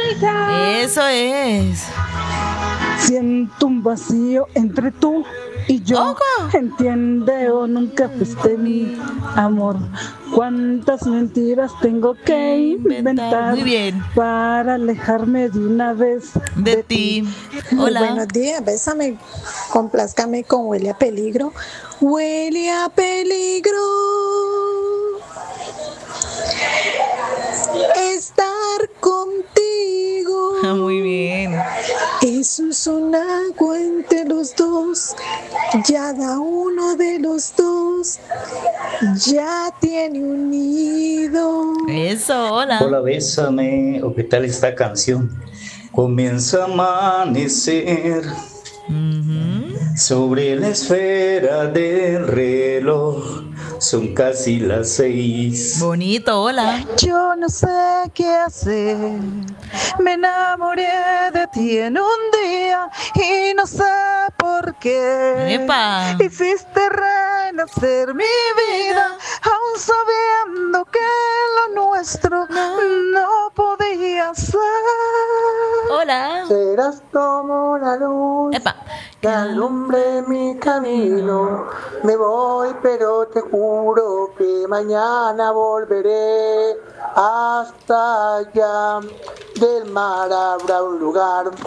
vuelta. Eso es. Siento un vacío entre tú y yo. Ojo. Entiende o nunca fuiste mi amor. Cuántas mentiras tengo que inventar Muy bien. para alejarme de una vez De ti. Muy Hola. buenos días, bésame, complázcame con Huele a Peligro. Huele a peligro. Estar contigo. Muy bien. Eso es un agua entre los dos. Ya da uno de los dos. Ya tiene un nido. Eso, hola. Hola, bésame, o qué tal esta canción. Comienza a amanecer sobre la esfera del reloj. Son casi las 6. Bonito, hola. Yo no sé qué hacer. Me enamoré de ti en un día y no sé por qué. ¡Epa! Hiciste renacer mi vida, aún sabiendo que lo nuestro no podía ser. Hola. Serás como la luz ¡Epa! que alumbre mi camino. Me voy, pero te juro que mañana volveré. Hasta allá del mar habrá un lugar